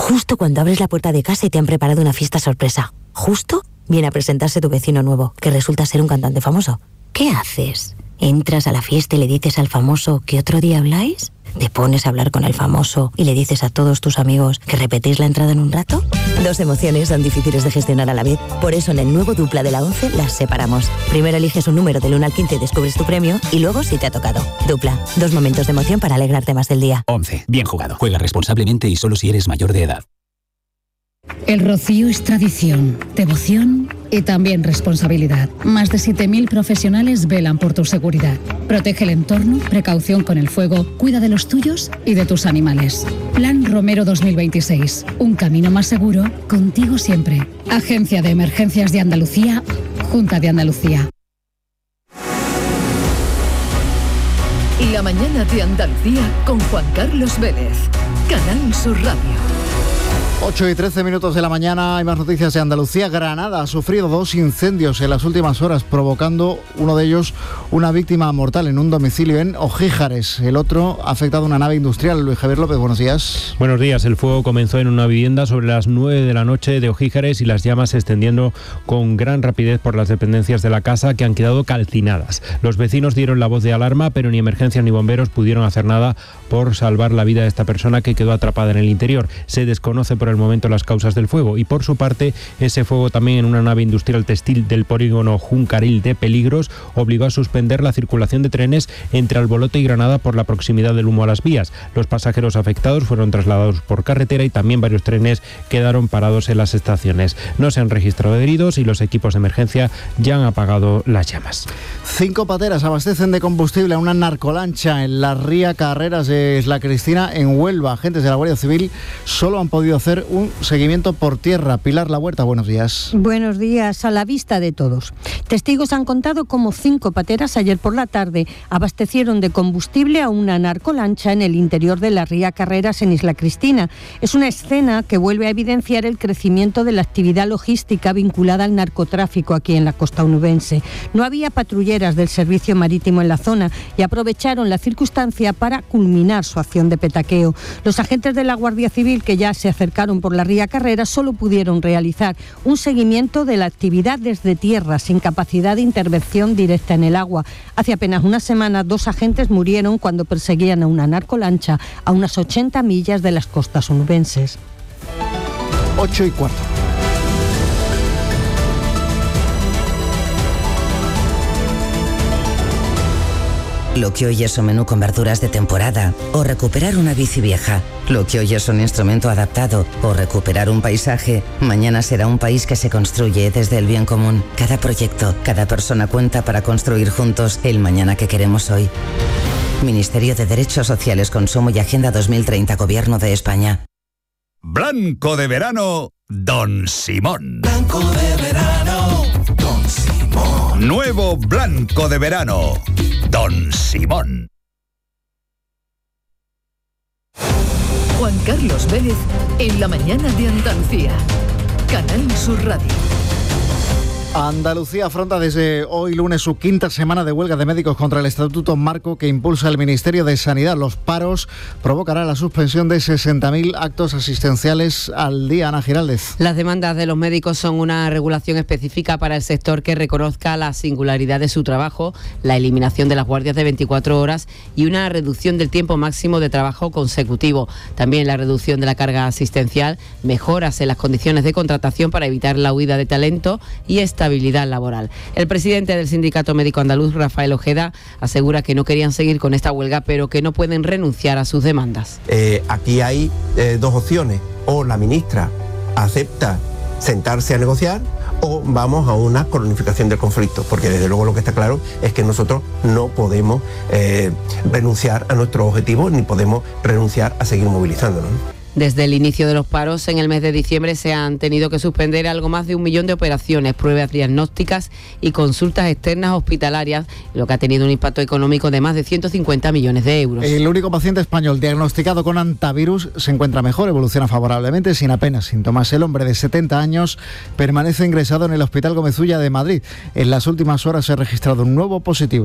Justo cuando abres la puerta de casa y te han preparado una fiesta sorpresa. Justo viene a presentarse tu vecino nuevo, que resulta ser un cantante famoso. ¿Qué haces? ¿Entras a la fiesta y le dices al famoso que otro día habláis? ¿Te pones a hablar con el famoso y le dices a todos tus amigos que repetís la entrada en un rato? Dos emociones son difíciles de gestionar a la vez. Por eso en el nuevo Dupla de la 11 las separamos. Primero eliges un número del 1 al 15 y descubres tu premio, y luego si te ha tocado. Dupla, 2 momentos de emoción para alegrarte más del día. 11. Bien jugado. Juega responsablemente y solo si eres mayor de edad. El Rocío es tradición, devoción y también responsabilidad. Más de 7.000 profesionales velan por tu seguridad. Protege el entorno, precaución con el fuego, cuida de los tuyos y de tus animales. Plan Romero 2026. Un camino más seguro, contigo siempre. Agencia de Emergencias de Andalucía, Junta de Andalucía. La mañana de Andalucía con Juan Carlos Vélez. Canal Sur Radio. 8:13 de la mañana, hay más noticias de Andalucía. Granada ha sufrido 2 incendios en las últimas horas, provocando uno de ellos una víctima mortal en un domicilio en Ojíjares. El otro ha afectado a una nave industrial. Luis Javier López, buenos días. Buenos días. El fuego comenzó en una vivienda sobre las 9 de la noche de Ojíjares y las llamas se extendiendo con gran rapidez por las dependencias de la casa, que han quedado calcinadas. Los vecinos dieron la voz de alarma, pero ni emergencias ni bomberos pudieron hacer nada por salvar la vida de esta persona, que quedó atrapada en el interior. Se desconoce por el momento las causas del fuego, y por su parte ese fuego también en una nave industrial textil del polígono Juncaril de Peligros obligó a suspender la circulación de trenes entre Albolote y Granada por la proximidad del humo a las vías. Los pasajeros afectados fueron trasladados por carretera y también varios trenes quedaron parados en las estaciones. No se han registrado heridos y los equipos de emergencia ya han apagado las llamas. 5 pateras abastecen de combustible a una narcolancha en la ría Carreras de Isla Cristina, en Huelva. Agentes de la Guardia Civil solo han podido hacer un seguimiento por tierra. Pilar La Huerta, buenos días. Buenos días, a la vista de todos. Testigos han contado cómo 5 pateras ayer por la tarde abastecieron de combustible a una narcolancha en el interior de la ría Carreras en Isla Cristina. Es una escena que vuelve a evidenciar el crecimiento de la actividad logística vinculada al narcotráfico aquí en la costa onubense. No había patrulleras del servicio marítimo en la zona y aprovecharon la circunstancia para culminar su acción de petaqueo. Los agentes de la Guardia Civil, que ya se acercaron por la ría Carreras, solo pudieron realizar un seguimiento de la actividad desde tierra, sin capacidad de intervención directa en el agua. Hace apenas una semana, 2 agentes murieron cuando perseguían a una narcolancha a unas 80 millas de las costas onubenses. 8:15. Lo que hoy es un menú con verduras de temporada, o recuperar una bici vieja. Lo que hoy es un instrumento adaptado, o recuperar un paisaje, mañana será un país que se construye desde el bien común. Cada proyecto, cada persona cuenta para construir juntos el mañana que queremos hoy. Ministerio de Derechos Sociales, Consumo y Agenda 2030, Gobierno de España. Blanco de verano, Don Simón. Blanco de verano, Don Simón. Nuevo blanco de verano, Don Simón. Juan Carlos Vélez en la mañana de Andalucía. Canal Sur Radio. Andalucía afronta desde hoy lunes su 5ª semana de huelga de médicos contra el Estatuto Marco que impulsa el Ministerio de Sanidad. Los paros provocarán la suspensión de 60.000 actos asistenciales al día. Ana Giraldez. Las demandas de los médicos son una regulación específica para el sector que reconozca la singularidad de su trabajo, la eliminación de las guardias de 24 horas y una reducción del tiempo máximo de trabajo consecutivo. También la reducción de la carga asistencial, mejoras en las condiciones de contratación para evitar la huida de talento y estabilidad laboral. El presidente del Sindicato Médico Andaluz, Rafael Ojeda, asegura que no querían seguir con esta huelga, pero que no pueden renunciar a sus demandas. Aquí hay 2 opciones. O la ministra acepta sentarse a negociar, o vamos a una cronificación del conflicto, porque desde luego lo que está claro es que nosotros no podemos renunciar a nuestros objetivos, ni podemos renunciar a seguir movilizándonos. Desde el inicio de los paros en el mes de diciembre se han tenido que suspender algo más de 1 millón de operaciones, pruebas diagnósticas y consultas externas hospitalarias, lo que ha tenido un impacto económico de más de 150 millones de euros. El único paciente español diagnosticado con hantavirus se encuentra mejor, evoluciona favorablemente, sin apenas síntomas. El hombre de 70 años permanece ingresado en el Hospital Gómez Ulla de Madrid. En las últimas horas se ha registrado un nuevo positivo.